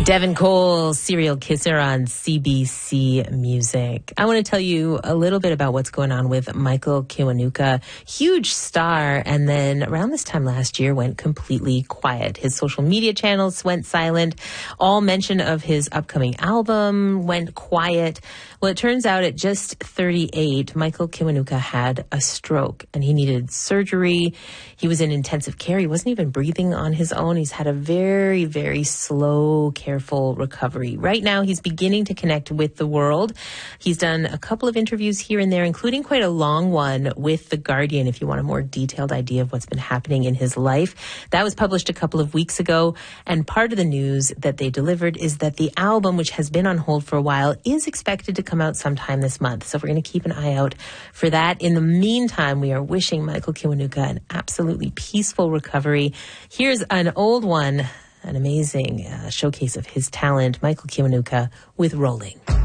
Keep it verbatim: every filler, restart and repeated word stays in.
Devin Cole, Serial Kisser on C B C Music. I want to tell you a little bit about what's going on with Michael Kiwanuka. Huge star, and then around this time last year went completely quiet. His social media channels went silent. All mention of his upcoming album went quiet. Well, it turns out at just thirty-eight, Michael Kiwanuka had a stroke, and he needed surgery. He was in intensive care. He wasn't even breathing on his own. He's had a very, very slow, careful recovery. Right now, he's beginning to connect with the world. He's done a couple of interviews here and there, including quite a long one with The Guardian, if you want a more detailed idea of what's been happening in his life. That was published a couple of weeks ago, and part of the news that they delivered is that the album, which has been on hold for a while, is expected to come out sometime this month. So we're going to keep an eye out for that. In the meantime, we are wishing Michael Kiwanuka an absolutely peaceful recovery. Here's an old one, an amazing uh, showcase of his talent, Michael Kiwanuka with Rolling.